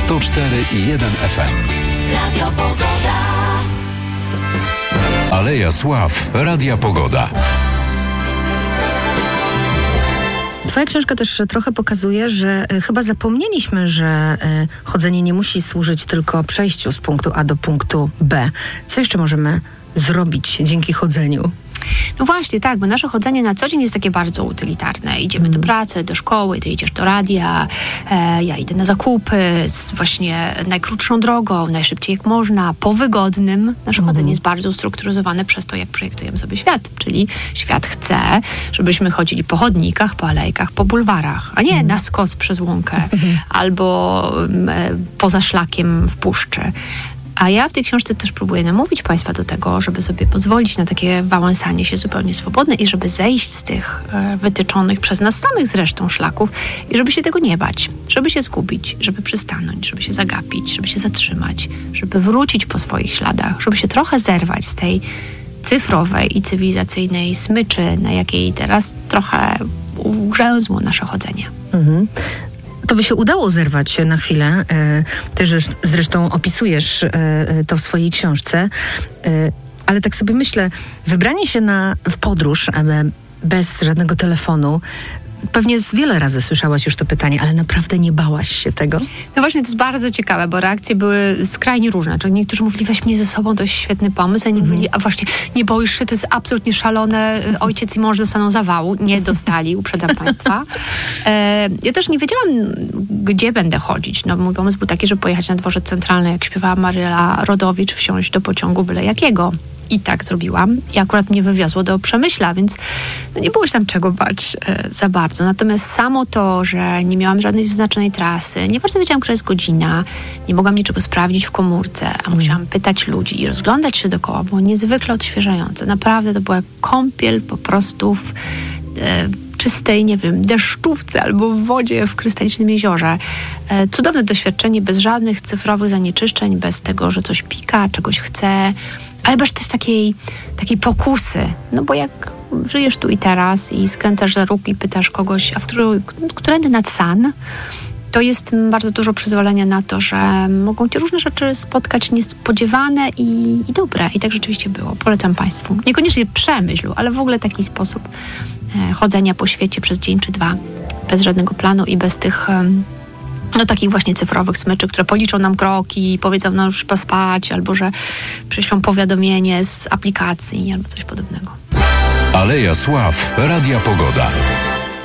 104,1 FM. Radio Pogoda. Aleja Sław. Radia Pogoda. Twoja książka też trochę pokazuje, że chyba zapomnieliśmy, że chodzenie nie musi służyć tylko przejściu z punktu A do punktu B. Co jeszcze możemy zrobić dzięki chodzeniu? No właśnie, tak, bo nasze chodzenie na co dzień jest takie bardzo utylitarne. Idziemy do pracy, do szkoły, ty idziesz do radia, ja idę na zakupy właśnie najkrótszą drogą, najszybciej jak można, po wygodnym. Nasze chodzenie jest bardzo ustrukturyzowane przez to, jak projektujemy sobie świat. Czyli świat chce, żebyśmy chodzili po chodnikach, po alejkach, po bulwarach, a nie na skos przez łąkę albo poza szlakiem w puszczy. A ja w tej książce też próbuję namówić Państwa do tego, żeby sobie pozwolić na takie wałęsanie się zupełnie swobodne i żeby zejść z tych wytyczonych przez nas samych zresztą szlaków i żeby się tego nie bać, żeby się zgubić, żeby przystanąć, żeby się zagapić, żeby się zatrzymać, żeby wrócić po swoich śladach, żeby się trochę zerwać z tej cyfrowej i cywilizacyjnej smyczy, na jakiej teraz trochę ugrzęzło nasze chodzenie. To by się udało zerwać na chwilę. Też zresztą opisujesz to w swojej książce. Ale tak sobie myślę, wybranie się w podróż bez żadnego telefonu, pewnie wiele razy słyszałaś już to pytanie, ale naprawdę nie bałaś się tego? No właśnie, to jest bardzo ciekawe, bo reakcje były skrajnie różne. Czyli niektórzy mówili, weź mnie ze sobą, to jest świetny pomysł, a inni mówili, a właśnie, nie boisz się, to jest absolutnie szalone, ojciec i mąż dostaną zawału. Nie dostali, uprzedzam Państwa. Ja też nie wiedziałam, gdzie będę chodzić. No, mój pomysł był taki, żeby pojechać na dworzec centralny, jak śpiewała Maryla Rodowicz, wsiąść do pociągu byle jakiego. I tak zrobiłam. I akurat mnie wywiozło do Przemyśla, więc nie było się tam czego bać za bardzo. Natomiast samo to, że nie miałam żadnej wyznaczonej trasy, nie bardzo wiedziałam, która jest godzina, nie mogłam niczego sprawdzić w komórce, a musiałam pytać ludzi i rozglądać się dookoła, było niezwykle odświeżające. Naprawdę to była kąpiel po prostu w czystej, nie wiem, deszczówce albo w wodzie w krystalicznym jeziorze. Cudowne doświadczenie, bez żadnych cyfrowych zanieczyszczeń, bez tego, że coś pika, czegoś chce, ale bez też takiej pokusy. No bo jak żyjesz tu i teraz i skręcasz za róg i pytasz kogoś, a którędy nad San, to jest bardzo dużo przyzwolenia na to, że mogą cię różne rzeczy spotkać niespodziewane i dobre. I tak rzeczywiście było. Polecam Państwu. Niekoniecznie Przemyślu, ale w ogóle taki sposób chodzenia po świecie przez dzień czy dwa, bez żadnego planu i bez tych takich właśnie cyfrowych smyczy, które policzą nam kroki, powiedzą nam już chyba spać, albo że przyślą powiadomienie z aplikacji albo coś podobnego. Aleja Sław. Radia Pogoda.